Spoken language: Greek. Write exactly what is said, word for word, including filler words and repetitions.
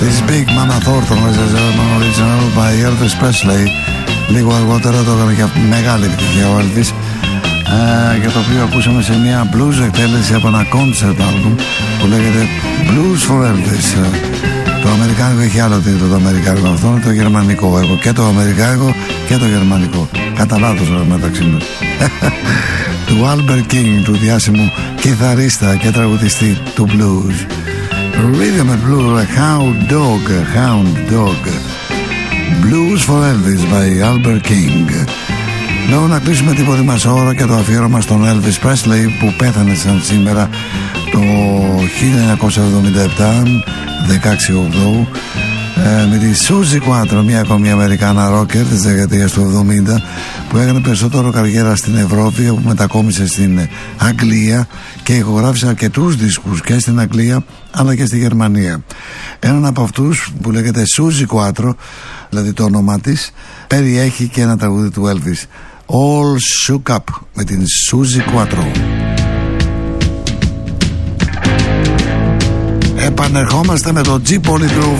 This Big Mama Thornton was an original by Elvis Presley. Λίγο αργότερα το έκανε και μεγάλη επιτυχία ο Elvis, ε, για το οποίο ακούσαμε σε μια blues εκτέλεση από ένα concert album που λέγεται Blues for Elvis. Το αμερικάνικο έχει άλλο τίτλο, το αμερικάνικο αυτό είναι το γερμανικό. Εγώ και το αμερικάνικο και το γερμανικό. Κατά λάθος μεταξύ μας. Του Albert King, του διάσημου κιθαρίστα και τραγουδιστή του blues. Rhythm and Blues, Hound Dog, Hound Dog. Blues for Elvis by Albert King. Λέω να κλείσουμε την πρώτη μας ώρα και το αφιέρωμα στον Elvis Presley που πέθανε σαν σήμερα το χίλια εννιακόσια εβδομήντα επτά, δεκαέξι ογδόου, ε, με τη Suzy Quatro, μια ακόμη Αμερικάνα ρόκερ της δεκαετίας του εβδομήντα που έκανε περισσότερο καριέρα στην Ευρώπη, που μετακόμισε στην Αγγλία και ηχογράφησε αρκετούς δίσκους και στην Αγγλία αλλά και στη Γερμανία. Έναν από αυτούς που λέγεται Suzy Quatro, δηλαδή το όνομα της, περιέχει και ένα τραγούδι του Elvis, All Shook Up, με την Suzy Quatro. Επανερχόμαστε με το G Polygroove